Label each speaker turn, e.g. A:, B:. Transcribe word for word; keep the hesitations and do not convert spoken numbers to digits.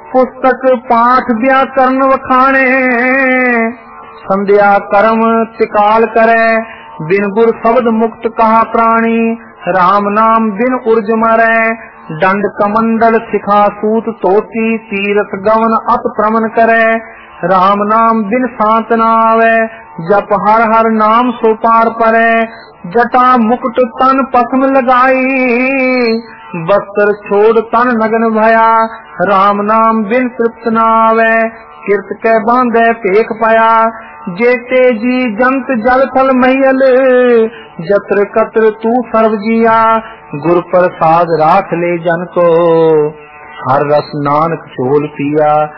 A: पुस्तक पाठ व्याकरण वखाणे, संध्या कर्म तिकाल करे, बिन गुर शब्द मुक्त कहा प्राणी, राम नाम बिन उर्ज मरै, दंड कमंडल शिखा सूत तोती, तीरथ गवन अत प्रमन करे, राम नाम बिन शांत न आवे, जप हर हर नाम सो पार परे, जटा मुकुट तन पसम लगाई, बस्तर छोड़ तन नगन भया, राम नाम बिन तृप्त न आवे, किरत कै बांधे पेख पाया, जेते जी जंत जल थल महियल, जत्र कत्र तू सर्व जिया, गुर प्रसाद राख ले जन को, हर रस नानक चोल पिया।